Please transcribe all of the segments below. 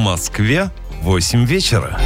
Москве 8 вечера.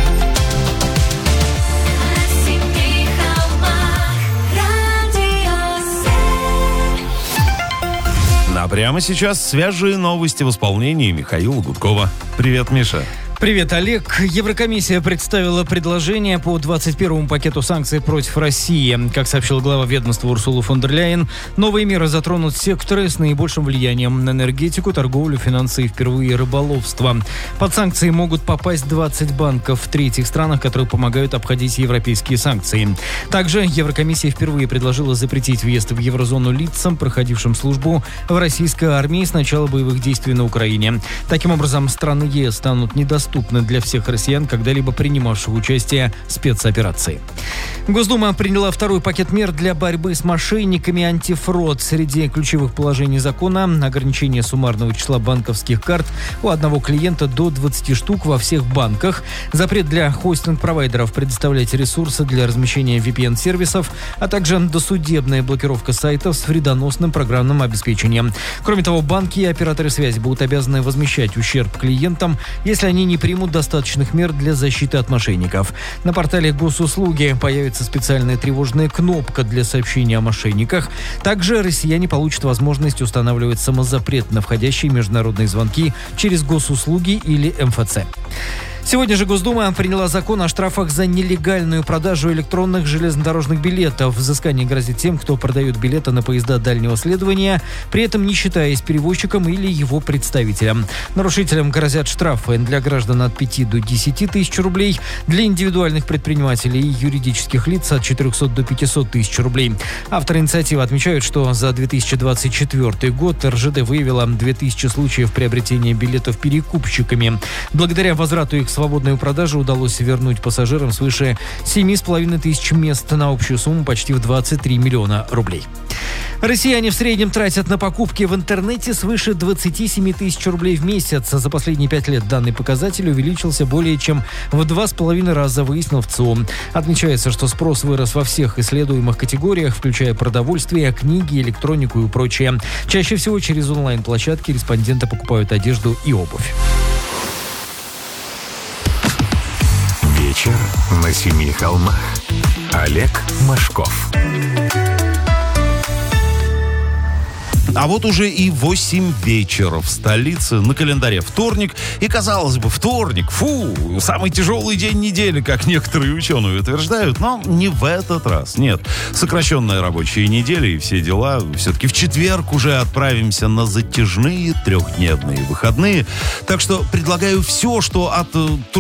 А прямо сейчас свежие новости в исполнении Михаила Гудкова. Привет, Миша. Привет, Олег. Еврокомиссия представила предложение по 21-му пакету санкций против России. Как сообщил глава ведомства Урсула фон дер Ляйен, новые меры затронут секторы с наибольшим влиянием на энергетику, торговлю, финансы и впервые рыболовство. Под санкции могут попасть 20 банков в третьих странах, которые помогают обходить европейские санкции. Также Еврокомиссия впервые предложила запретить въезд в еврозону лицам, проходившим службу в российской армии с начала боевых действий на Украине. Таким образом, страны ЕС станут недоступны для всех россиян, когда-либо принимавших участие в спецоперации. Госдума приняла второй пакет мер для борьбы с мошенниками антифрод. Среди ключевых положений закона – ограничение суммарного числа банковских карт у одного клиента до 20 штук во всех банках, запрет для хостинг-провайдеров предоставлять ресурсы для размещения VPN-сервисов, а также досудебная блокировка сайтов с вредоносным программным обеспечением. Кроме того, банки и операторы связи будут обязаны возмещать ущерб клиентам, если они не примут достаточных мер для защиты от мошенников. На портале госуслуги появится специальная тревожная кнопка для сообщения о мошенниках. Также россияне получат возможность устанавливать самозапрет на входящие международные звонки через госуслуги или МФЦ. Сегодня же Госдума приняла закон о штрафах за нелегальную продажу электронных железнодорожных билетов. Взыскание грозит тем, кто продает билеты на поезда дальнего следования, при этом не считаясь перевозчиком или его представителем. Нарушителям грозят штрафы для граждан от 5 до 10 тысяч рублей, для индивидуальных предпринимателей и юридических лиц от 400 до 500 тысяч рублей. Авторы инициативы отмечают, что за 2024 год РЖД выявила 2000 случаев приобретения билетов перекупщиками. Благодаря возврату их свободную продажу удалось вернуть пассажирам свыше 7,5 тысяч мест на общую сумму почти в 23 миллиона рублей. Россияне в среднем тратят на покупки в интернете свыше 27 тысяч рублей в месяц. За последние 5 лет данный показатель увеличился более чем в 2,5 раза, выяснил ВЦИОМ. Отмечается, что спрос вырос во всех исследуемых категориях, включая продовольствие, книги, электронику и прочее. Чаще всего через онлайн-площадки респонденты покупают одежду и обувь. Вечер на семи холмах. Олег Машков. А вот уже и 8 вечера в столице, на календаре вторник. И, казалось бы, вторник, самый тяжелый день недели, как некоторые ученые утверждают. Но не в этот раз, нет. Сокращенная рабочая неделя и все дела. Все-таки в четверг уже отправимся на затяжные трехдневные выходные. Так что предлагаю все, что от